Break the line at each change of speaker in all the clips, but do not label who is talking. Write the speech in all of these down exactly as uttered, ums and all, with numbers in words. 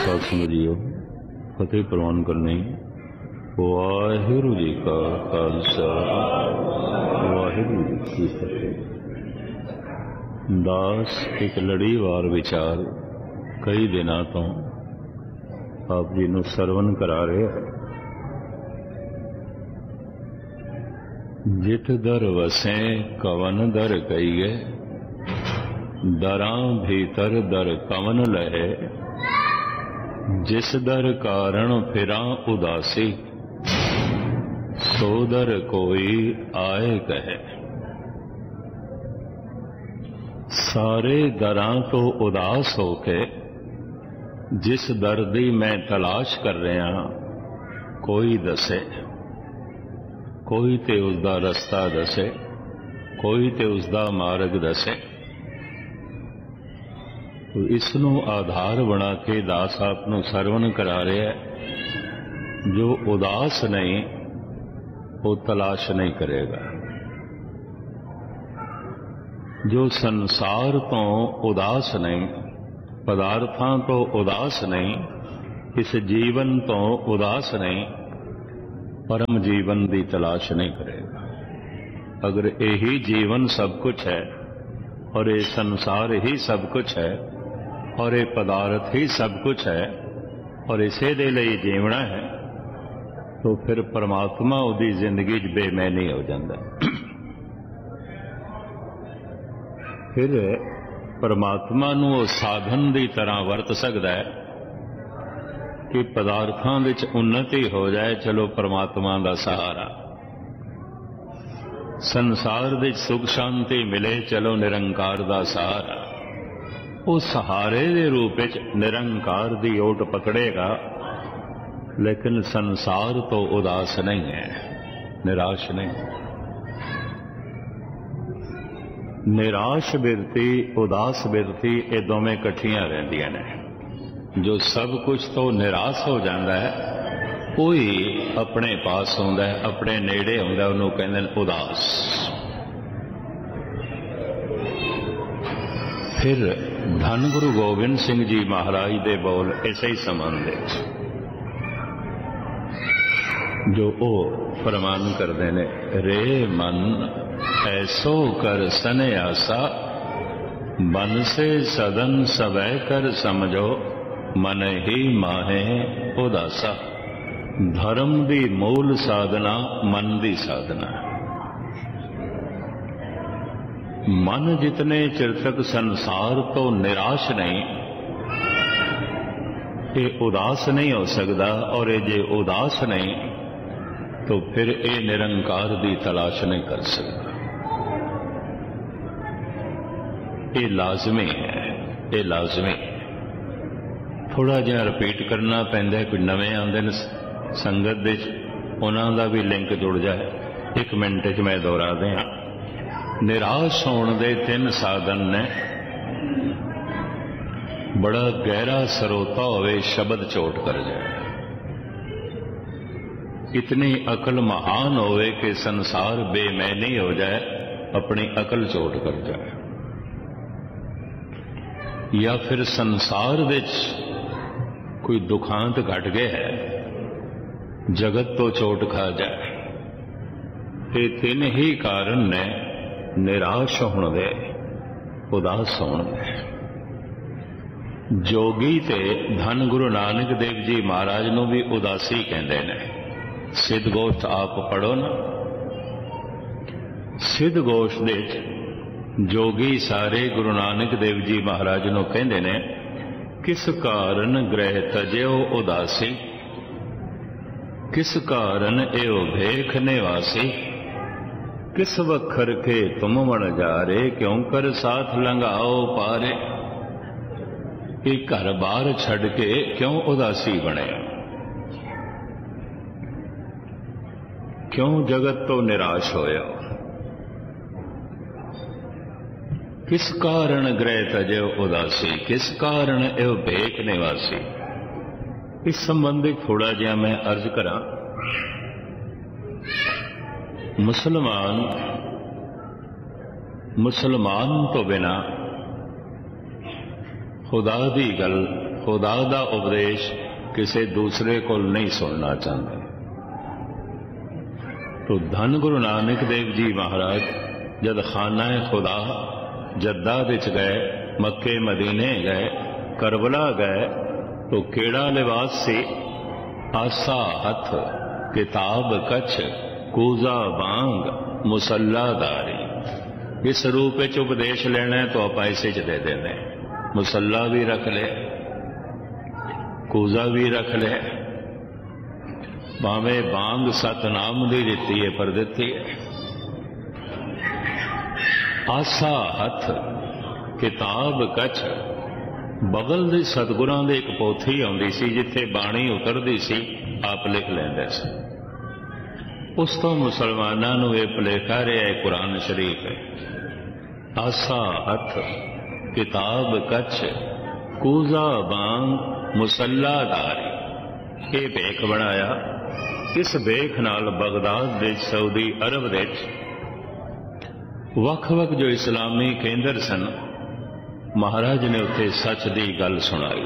साध संगत जीओ फतेह प्रवान करने। वाहिगुरू जी का खालसा वाहिगुरू जी की फतेह। दास एक लड़ीवार विचार कई दिनों तो आप जी नूं सरवण करा रहे हैं। जित दर वसें कवन दर कईए, दरां भीतर दर कवन लहे। जिस दर कारण फिरां उदासी, सो दर कोई आए कहे। सारे दरां तो उदास होके जिस दर दी मैं तलाश कर रहा कोई दसे। कोई ते उसदा रस्ता दसे, कोई ते उसदा मार्ग दसे। तो इसनों आधार बना के दास आप नूं सरवण करा रहे हैं। जो उदास नहीं वो तलाश नहीं करेगा। जो संसार तो उदास नहीं, पदार्थां तो उदास नहीं, इस जीवन तो उदास नहीं, परम जीवन की तलाश नहीं करेगा। अगर यही जीवन सब कुछ है और ये संसार ही सब कुछ है और ये पदार्थ ही सब कुछ है और इसे दे लिए जीवना है, तो फिर परमात्मा उदी जिंदगी च बेमैनी हो जाता है। फिर परमात्मा नूं वो साधन की तरह वरत सकता है कि पदार्थां विच उन्नति हो जाए, चलो परमात्मा का सहारा। संसार विच सुख शांति मिले, चलो निरंकार का सहारा। वो सहारे के रूप में निरंकार की ओट पकड़ेगा, लेकिन संसार तो उदास नहीं है, निराश नहीं। निराश बिरती उदास बिरती ये दोवें कट्ठियां रहिंदियां ने। जो सब कुछ तो निराश हो जाता है, कोई अपने पास आउंदा है, अपने नेड़े आउंदा, उन्होंने कहंदे ने उदास। फिर धन गुरु गोबिंद सिंह जी महाराज दे बोल इसे ही संबंध जो ओ फरमान करते ने। रे मन ऐसो कर सन्यासा, बन से सदन सवै कर समझो। मन ही माहे उदासा, धर्म दी मूल साधना मन दी साधना। मन जितने चिर तक संसार तो निराश नहीं, ये उदास नहीं हो सकता। और ये जे उदास नहीं तो फिर ये निरंकार की तलाश नहीं कर सकता। ये लाजमी है, ये लाजमी। थोड़ा जिहा रिपीट करना पैंदा है। कोई नवे आंदे ने संगत दे, उन्हां दा भी लिंक जुड़ जाए। एक मिनट च मैं दोहरा दियां। निराश होने दे तीन साधन ने। बड़ा गहरा सरोता होवे, शब्द चोट कर जाए। इतनी अकल महान होवे कि संसार बेमैनी हो जाए, अपनी अकल चोट कर जाए। या फिर संसार विच कोई दुखांत घट गया है, जगत तो चोट खा जाए। ये तीन ही कारण ने निराश होने दे, उदास होने दे। जोगी ते धन गुरु नानक देव जी महाराज नूं भी उदासी कहंदे ने। सिद्ध गोष्ठ आप पढ़ो ना। सिद्ध गोष्ठ दे जोगी सारे गुरु नानक देव जी महाराज नूं कहंदे ने, किस कारण ग्रह तजो उदासी, किस कारण एओ भेख निवासी। किस वखर के तुम मन जारे, क्यों कर साथ लंघाओ पारे। ये घर बार छड़ के क्यों उदासी बने, क्यों जगत तो निराश होया। किस कारण ग्रह तजो उदासी, किस कारण एव भेख निवासी। इस संबंधी थोड़ा जिहा मैं अर्ज करा। मुसलमान मुसलमान तो बिना खुदा दी गल खुदा दा उपदेश किसी दूसरे को नहीं सुनना चाहते। तो धन गुरु नानक देव जी महाराज जद खाना खुदा जद्दा विच गए, मक्के मदीने गए, करबला गए, तो केड़ा लिबास से आसा हथ किताब कछ कूजा बांग मुसल्लादारी। इस रूप में उपदेश लेना है तो आप ऐसे च दे देने, मुसल्ला भी रख ले, कूजा भी रख ले, भावे बांग सतनाम दी दिती है पर दिती है। आसा हथ किताब कछ, बगल दी सतगुरां दी एक पोथी आउंदी सी जिथे बाणी उतरदी सी, आप लिख लेंदे सी। उस तो मुसलमानां नूं इह भुलेखा रहा है कुरान शरीफ है। आसा हथ किताब कछ कूजा बांग मुसल्लादारी, ये भेख बनाया। इस भेख नाल बगदाद दे सऊदी अरब दे वख-वख जो इस्लामी केंद्र सन, महाराज ने उत्थे सच दी गल सुनाई।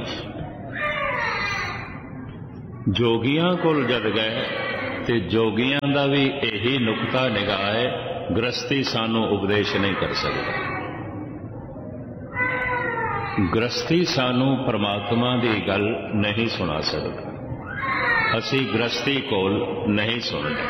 जोगियां कोल जद गए ते जोगियां दा भी यही नुकता निगाह है, गृहस्थी सानू उपदेश नहीं कर सकता। गृहस्थी सानू परमात्मा दी गल नहीं सुना सकता, असी गृहस्थी कोल नहीं सुनते।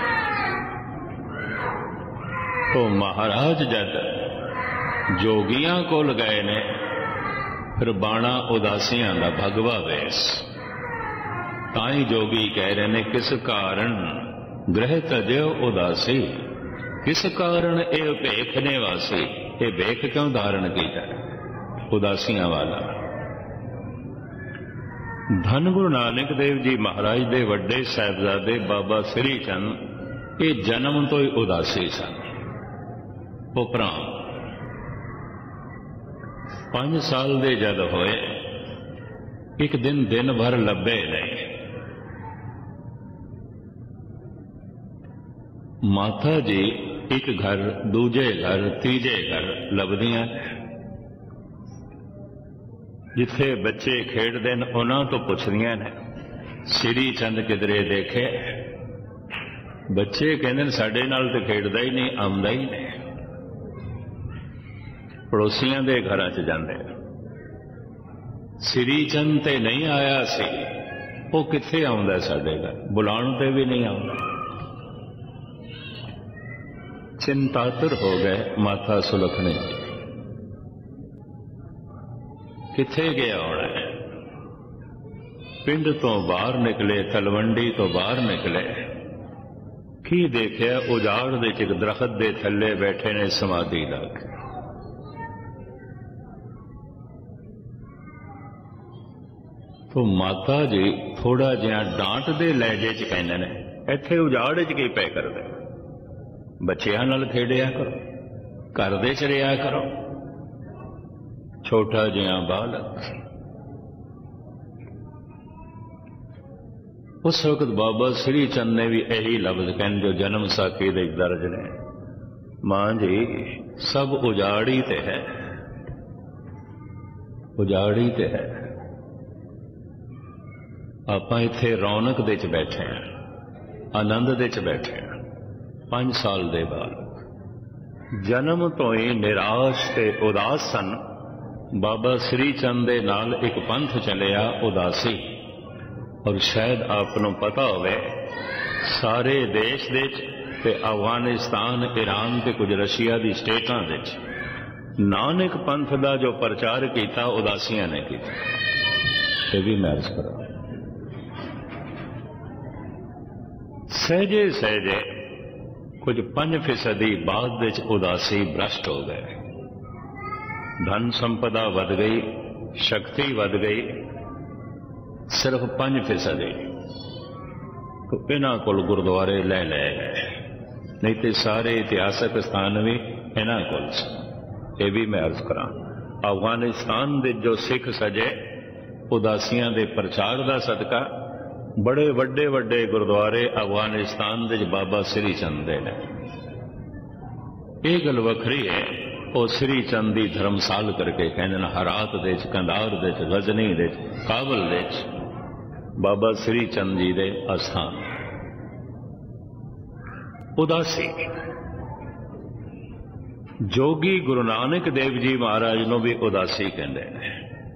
तो महाराज जद जोगियां कोल गए ने, फिर बाणा उदासियां दा भगवा वेस। ताई जोगी कह रहे ने किस कारण ग्रह तजो उदासी, किस कारण ए भेख ने वासी, ये भेख क्यों धारण किया उदासियां वाला। धन गुरु नानक देव जी महाराज दे वड्डे साहिबजादे बाबा श्री चंद ये जन्म तो ही उदासी सन। उपरांत पांच साल दे जद होए, एक दिन दिन भर लब्बे नहीं। माता जी एक घर दूजे घर तीजे घर लभदियां, जिथे बच्चे खेडदे ने उन्हां तो पुछदियां ने श्री चंद किधरे देखे। बच्चे कहंदे साडे नाल ते खेडदा ही नहीं, आउंदा ही नहीं। पड़ोसियां दे घरां च जांदे, श्री चंद ते नहीं आया सी, वो कित्थे आउंदा साडे घर, बुलाउण ते भी नहीं आउंदा। चिंतातुर हो गए माता सुलखनी, किथे गया होना है। पिंड तो बाहर निकले, तलवंडी तो बाहर निकले, की देखिया उजाड़ दे एक दरखत दे थले बैठे ने समाधि लग। तो माता जी थोड़ा जिहा डांट दे लहजे च कहंदे ने, इत्थे उजाड़ च की पे करदे, बच्चियां नाल खेडिया करो, घर दे च रिहा करो। छोटा जिहा बालक। उस वक्त बाबा श्री चंद ने भी यही लफ्ज कहन जो जन्म साखी दे दर्ज ने, मां जी सब उजाड़ी ते है, उजाड़ी ते है। आपां इत्थे रौनक दे च बैठे हैं, आनंद दे च बैठे हैं। पांच साल दे बाद जन्म तो ही निराश ते उदास सन। बाबा श्री चंद दे नाल एक पंथ चलिया उदासी, और शायद आपनों पता होवे सारे देश दे ते अफगानिस्तान, ईरान ते कुछ रशिया दी स्टेटां दे नानक पंथ दा जो प्रचार किया उदासियां ने किया। ये भी मैं अर्ज करा, सहजे सहजे कुछ पंज फीसदी बाद उदासी भ्रष्ट हो गए। धन संपदा वध गई, शक्ति वध गई, सिर्फ पंज फीसदी। तो इन्हां कोल गुरुद्वारे ले ले गए, नहीं तो सारे इतिहासक स्थान भी इन्हां कोल सन। ये भी मैं अर्ज करा, अफगानिस्तान दे जो सिख सजे उदासियां दे प्रचार दा सदका बड़े वड्डे वड्डे गुरुद्वारे अफगानिस्तान दे बाबा श्री चंद दे ने। यह गल वखरी है ਉਹ ਸ੍ਰੀ ਚੰਦ ਦੀ ਧਰਮਸਾਲ ਕਰਕੇ ਕਹਿੰਦੇ ਨੇ ਹਰਾਤ ਦੇ ਚ, ਕੰਧਾਰ ਦੇ ਚ, ਗਜ਼ਨੀ ਦੇ ਚ, ਕਾਬਲ ਦੇ ਚ ਬਾਬਾ ਸ੍ਰੀ ਚੰਦ ਜੀ ਦੇ ਅਸਥਾਨ। ਉਦਾਸੀ ਜੋਗੀ ਗੁਰੂ ਨਾਨਕ ਦੇਵ ਜੀ ਮਹਾਰਾਜ ਨੂੰ ਵੀ ਉਦਾਸੀ ਕਹਿੰਦੇ ਨੇ।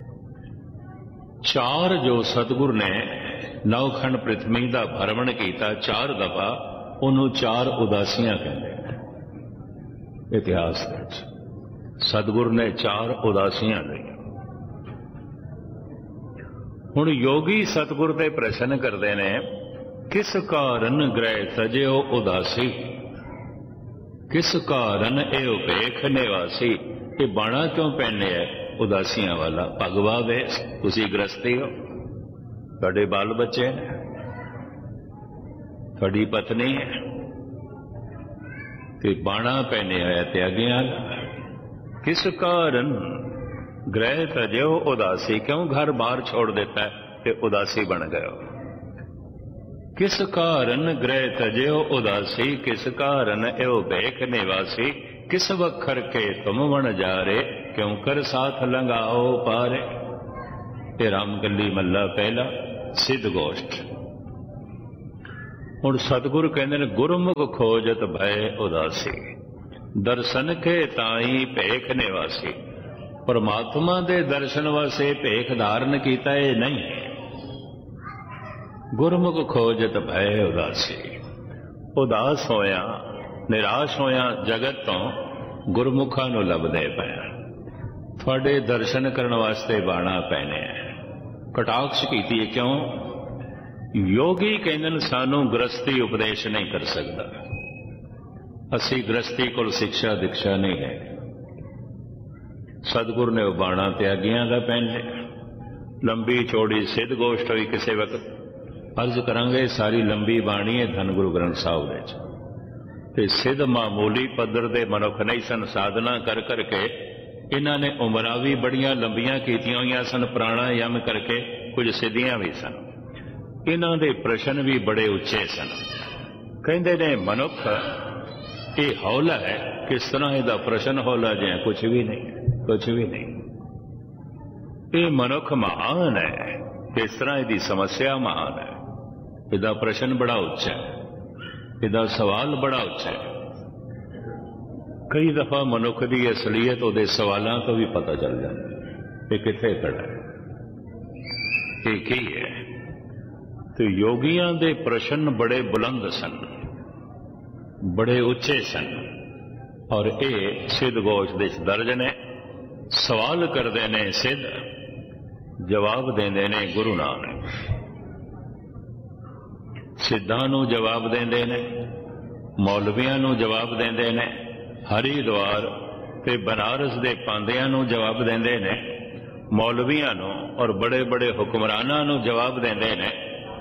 ਚਾਰ ਜੋ ਸਤਿਗੁਰ ਨੇ ਨੌਖੰਡ ਪ੍ਰਿਥਵੀ ਦਾ ਭਰਮਣ ਕੀਤਾ ਚਾਰ ਦਫਾ, ਉਹਨੂੰ ਚਾਰ ਉਦਾਸੀਆਂ ਕਹਿੰਦੇ ਨੇ। ਇਤਿਹਾਸ ਵਿੱਚ ਸਤਿਗੁਰ ਨੇ ਚਾਰ ਉਦਾਸੀਆਂ ਲਈਆਂ। ਹੁਣ ਯੋਗੀ ਸਤਿਗੁਰ ਤੇ ਪ੍ਰਸ਼ਨ ਕਰਦੇ ਨੇ, ਕਿਸ ਕਾਰਨ ਗ੍ਰਹਿ ਤਜਿਓ ਉਦਾਸੀ, ਕਿਸ ਕਾਰਨ ਇਹ ਉਪੇਖ ਨਿਵਾਸੀ। ਇਹ ਬਾਣਾ ਕਿਉਂ ਪਹਿਨੇ ਹੈ ਉਦਾਸੀਆਂ ਵਾਲਾ? ਭਗਵਾ ਵੇ ਤੁਸੀਂ ਗ੍ਰਸਤੀ ਹੋ, ਤੁਹਾਡੇ ਬਾਲ ਬੱਚੇ ਨੇ, ਤੁਹਾਡੀ ਪਤਨੀ ਹੈ, ਤੇ ਬਾਣਾ ਪਹਿਨੇ ਹੋਇਆ ਤਿਆਗਿਆਂ। किस कारण ग्रह तजो उदासी, क्यों घर बार छोड़ देता है कि उदासी बन गए। किस कारण ग्रह तजो उदासी, किस कारण एवं भेख निवासी। किस वखर के तुम बन जा रे, क्यों कर साथ लंगाओ पारे। ये रामगली मल्ला पहला सिद्ध गोष्ठ। हुण सतगुरु कहते हैं गुरमुख खोजत भय उदासी, दर्शन के ताई भेख निवासी। परमात्मा दे दर्शन वास्ते भेख धारण कीता है नहीं। गुरमुख खोजत भय उदासी, उदास होया निराश होया जगत तो गुरमुखा नूं लभदे पिया। तुहाडे दर्शन करन वास्ते बाणा पैने कटाक्ष कीती। क्यों? योगी कहंदे ने सानू गृहस्थी उपदेश नहीं कर सकता। असी गृहस्थी कोल शिक्षा दीक्षा नहीं है। सतगुरु ने बाणा त्यागियां का पहन लिया। लंबी चौड़ी सिद्ध गोष्ठ हुई किसी वक्त, अर्ज करांगे सारी लंबी बाणी है धन गुरु ग्रंथ साहिब विच। सिद्ध मामूली पद्धर दे मनुख नहीं सन, साधना कर करके इन्हां ने उमरां भी बड़ियां लंबियां कीतियां होईयां सन, प्राणायाम करके कुछ सिद्धियां भी सन। इन्हां दे प्रश्न भी बड़े उच्चे सन। कहंदे ने मनुख ये हौला है, किस तरह इहदा प्रश्न हौला जिहा कुछ भी नहीं, कुछ भी नहीं। ये मनुख महान है, किस तरह इहदी समस्या महान है। इहदा प्रश्न बड़ा उच्चा है, इहदा सवाल बड़ा उच्चा है। कई दफा मनुख की असलीयत उहदे सवालों तो भी पता चल जाता है कि कित्थे खड़ा है, ये की है। तो योगियां दे प्रश्न बड़े बुलंद सन, बड़े उच्चे सन, और ये सिद्ध गोष्ठ दे दर्ज ने। सवाल करते ने सिद्ध, जवाब देंदे ने गुरु नानक। सिद्धां नूं जवाब देंदे ने, मौलवियां नूं जवाब देंदे ने, हरिद्वार ते बनारस दे पांदियां नूं जवाब देंदे ने, मौलवियां नूं और बड़े बड़े हुक्मरानां नूं जवाब देंदे ने।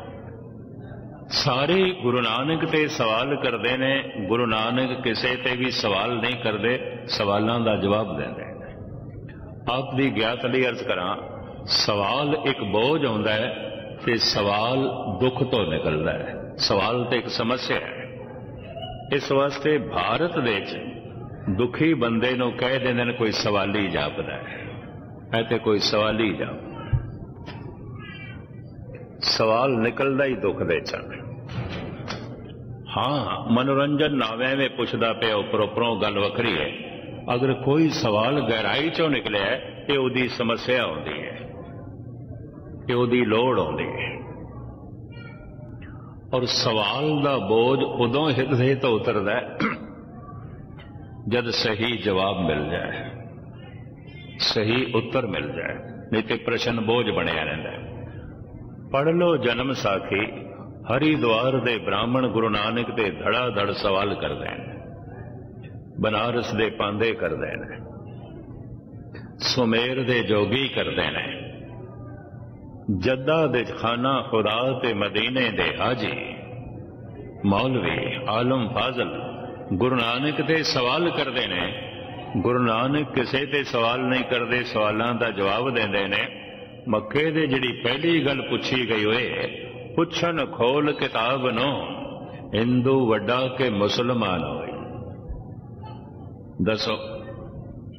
सारे गुरु नानक ते सवाल करते ने। गुरु नानक किसी ते भी सवाल नहीं करते, सवालों का जवाब देंदे ने। आप दी ज्ञात लई अर्ज करा, सवाल एक बोझ आउंदा है ते सवाल दुख तो निकलता है। सवाल तो एक समस्या है। इस वास्ते भारत दे दुखी बंदे नूं कह देंदे ने कोई सवाली जापदा है, ऐ ते कोई सवाली जाप। सवाल निकलदा ही दुख दे चल। हाँ, मनोरंजन नावे में पुछदा पे उपर उपरों गल वखरी है। अगर कोई सवाल गहराई चों निकले ये उहदी समस्या होंदी है, ये उहदी लोड़ होंदी है। और सवाल दा बोझ उदों हिरदे तो उतरदा है जद सही जवाब मिल जाए, सही उत्तर मिल जाए, नहीं तो प्रश्न बोझ बनिया रहिंदा है। पढ़ लो जन्म साखी, हरिद्वार दे ब्राह्मण गुरु नानक दे धड़ा धड़ सवाल करते हैं, बनारस दे पांदे करते हैं, सुमेर दे जोगी करते हैं, जद्दा दे खाना खुदा ते मदीने दे हाजी मौलवी आलम फाजल गुरु नानक दे सवाल करते हैं। गुरु नानक किसी ते सवाल नहीं करते, सवालों का जवाब देंदे ने। मक्के दे जिहड़ी पहली गल पुछी गई होए, पुछन खोल किताब नो हिंदू वड्डा के मुसलमान होए। दसो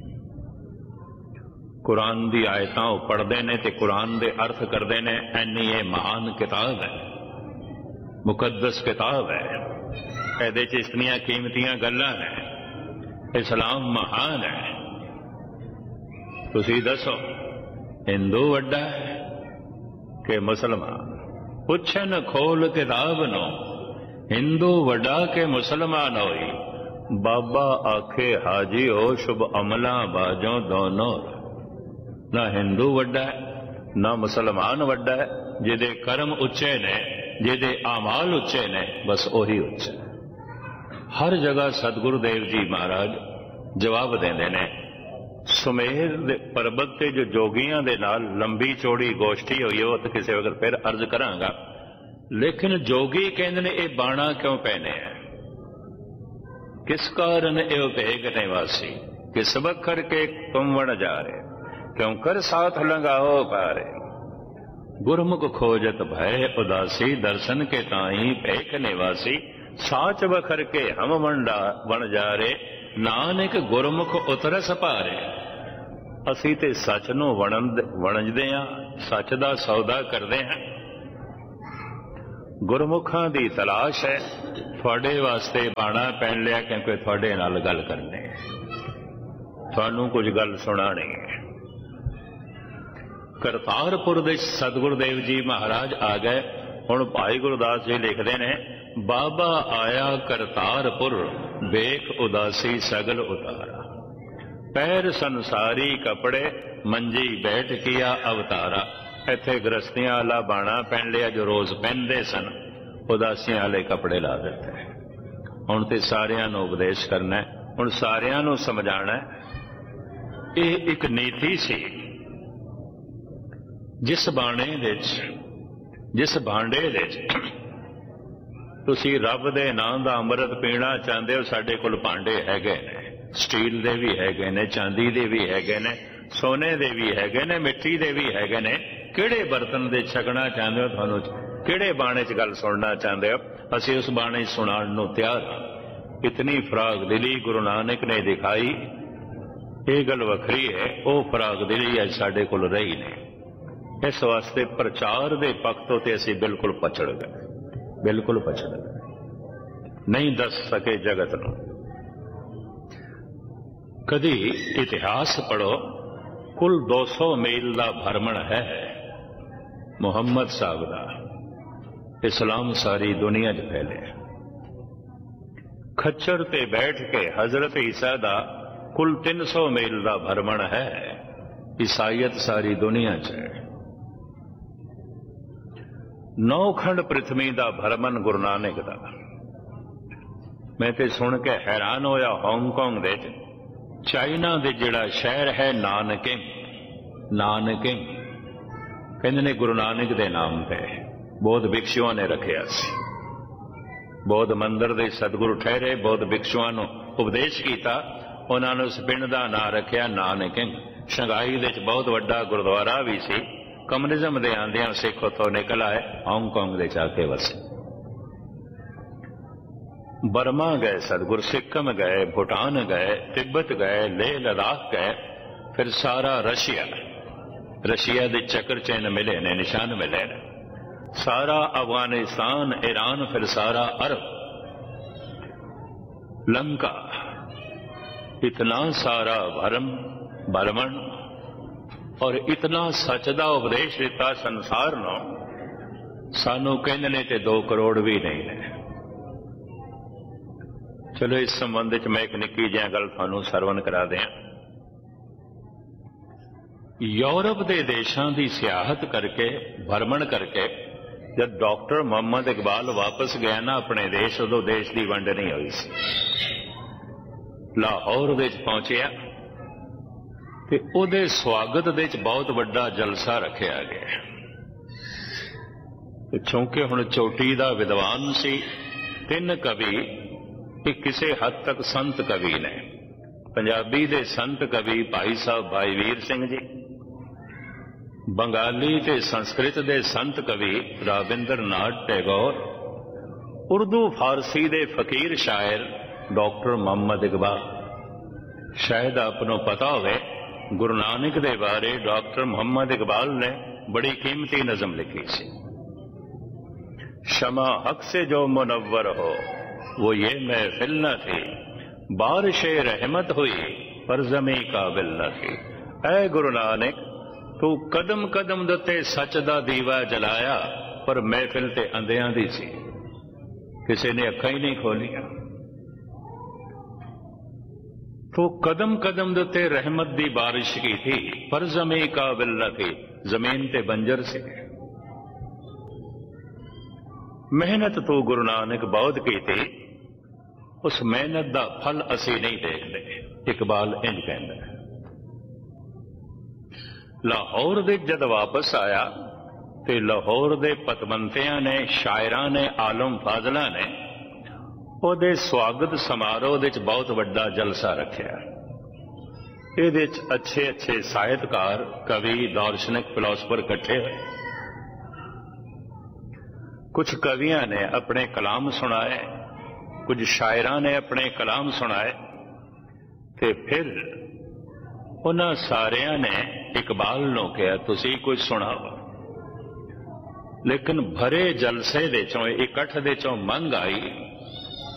कुरान दी आयतां वो पढ़ते ने ते कुरान दे अर्थ करते ने। इन्नी ये महान किताब है, मुकद्दस किताब है। इहदे च इतनियां कीमतियां गल्लां ने। इस्लाम महान है। तुसी दसो हिंदू वड्डा है कि मुसलमान? पुछन खोल किताब नो, हिंदू वड्डा के मुसलमान होई। बाबा आखे हाजी हो शुभ अमला बाजों दोनों। ना हिंदू वड्डा है ना मुसलमान वड्डा है। जिहदे कर्म उच्चे ने, जिहदे आमाल उच्चे ने, बस ओही उच्चा। हर जगह सतगुरु देव जी महाराज जवाब देंदे ने। सुमेर दे पर्वत ते जो जोगियां दे नाल लंबी चौड़ी गोष्ठी हुई है, तो किसी वक्त फिर अर्ज करांगा। लेकिन जोगी कहंदे ने ये बाणा क्यों पहने है? किस कारण यो भेग निवासी, किस बखर के तुम वण जा रहे, क्यों कर साथ लंगाओ पारे। गुरमुख खोजत भय उदासी, दर्शन के ताई भेख निवासी। साच बखर के हम वंडा बन जा रे, नानक गुरमुख उतरस पारे। असी ते सच नूं वणजदे हां, सच दा सौदा करदे हां। गुरमुखां दी तलाश है। थोड़े वास्ते बाणा पहन लिया क्योंकि थोड़े नाल गल करनी है, थानू कुछ गल सुनानी है। करतारपुर दे सतगुरु देव जी महाराज आ गए। हुण भाई गुरदास जी लिखते ने, बाबा आया करतारपुर, बेख उदासी सगल उतारा। पैर संसारी कपड़े, मंजी बैठ किया अवतारा। इत्थे गृहस्थियां वाला बाणा पहन लिया जो रोज पहनते सन, उदासियां वाले कपड़े ला दिते। हुण ते सारियां नूं उपदेश करना है, हुण सारियां नूं समझाना है। यह एक नीति सी। जिस बाणे दे जिस भांडे दे तुसी रब दे नाम दा अमृत पीना चाहते हो, साडे कोल भांडे हैगे ने। स्टील दे भी हैगे ने, चांदी दे भी हैगे ने, सोने दे भी हैगे ने, मिट्टी दे भी हैगे ने। किहड़े बर्तन दे छकना चाहते हो, तुहानू किहड़े बाणे च गल सुनना चाहते हो, असीं उस बाणे सुनाण नूं तैयार हां। इतनी फराग दिली गुरु नानक ने दिखाई, ये गल वखरी है। वो फराग दिली अज साडे कोल रही नहीं। इस वास्ते प्रचार दे पक्ष ते असीं बिल्कुल पछड़ गए, बिल्कुल पछड़ गए, नहीं दस सके जगत नूं। कदी इतिहास पढ़ो, कुल दो सौ मील का भ्रमण है मुहम्मद साहब का। इस्लाम सारी दुनिया च फैले। खच्चर ते बैठ के हजरत ईसा का कुल तीन सौ मील का भ्रमण है। ईसाईयत सारी दुनिया च है। नौ खंड पृथ्वी का भ्रमण गुरु नानक का। मैं ते सुन के हैरान होया, हांगकांग दे चाइना दे जिहड़ा शहर है नानकिंग, नानकिंग कहंदे ने गुरु नानक दे नाम पे बौद्ध भिक्षुओं ने रखिया सी। बौद्ध मंदिर दे सतगुरु ठहरे, बौद्ध भिक्षुओं नूं उपदेश कीता, उन्हां नूं उस पिंड दा नां रखिया नानकिंग। शंघाई दे विच बहुत वड्डा गुरुद्वारा भी सी। कम्युनिज्म दे आंदियां सिख उत्थों निकल आए, हांगकांग दे जाके वसे। बर्मा गए सतगुरु, सिक्किम गए, भूटान गए, तिब्बत गए, लेह लद्दाख गए, फिर सारा रशिया, रशिया दे चक्कर चिन्ह मिले ने, निशान मिले ने, सारा अफगानिस्तान, ईरान, फिर सारा अरब, लंका, इतना सारा भरम भ्रमण और इतना सच दा उपदेश दिता संसार नो। सानू कहंदे ने ते दो करोड़ भी नहीं ने। चलो इस संबंध में मैं एक निक्की जिही गल तुहानू सरवण करा दियां। यूरोप के देशों की सियाहत करके, भ्रमण करके, जब डॉक्टर मोहम्मद इकबाल वापस गया ना अपने देश, उदों देश की वंड नहीं हुई सी। लाहौर दे पहुंचया ते उहदे स्वागत दे बहुत वड्डा जलसा रखा गया। क्योंकि हुण चोटी दा विद्वान सी, तीन कवि, एक किसी हद तक संत कवि ने। पंजाबी दे संत कवि भाई साहब भाई वीर सिंह जी, बंगाली ते संस्कृत दे संत कवि राबिंद्र नाथ टैगोर, उर्दू फारसी दे फकीर शायर डॉक्टर मोहम्मद इकबाल। शायद आपको पता होवे गुरु नानक दे बारे डॉक्टर मुहम्मद इकबाल ने बड़ी कीमती नज़म लिखी सी। शमा हक से जो मुनव्वर हो वो ये महफिल न थी, बारिश रहमत हुई पर जमी काबिल न थी। ऐ गुरु नानक तू कदम कदम दते सच दा दीवा जलाया, पर महफिल ते अंधियां दी सी, किसी ने अखां ही नहीं खोलियां। तो कदम कदम दते रहमत दी बारिश की थी, पर जमी काबिल न थी, जमीन ते बंजर सी। मेहनत तू गुरु नानक बहुत की थी, उस मेहनत दा फल असी नहीं देखते। इकबाल इंज कहंदा है। लाहौर दे जद वापस आया ते लाहौर दे पतवंतियां ने, शायरां ने, आलम फाजला ने ਉਹਦੇ स्वागत समारोह ਦੇ ਵਿੱਚ बहुत ਵੱਡਾ ਜਲਸਾ ਰੱਖਿਆ। ਇਹਦੇ ਵਿੱਚ अच्छे अच्छे ਸਾਹਿਤਕਾਰ, कवि, दार्शनिक, फिलोसफर इकट्ठे ਹੋਏ। कुछ कवियां ने अपने कलाम सुनाए, कुछ शायरां ने अपने कलाम सुनाए, ਤੇ फिर उन्हां सारियां ने इकबाल ਨੂੰ ਕਿਹਾ ਤੁਸੀਂ ਕੁਝ ਸੁਣਾਓ। लेकिन भरे जलसे ਦੇ ਚੋਂ, इकट्ठ ਦੇ ਚੋਂ ਮੰਗ ਆਈ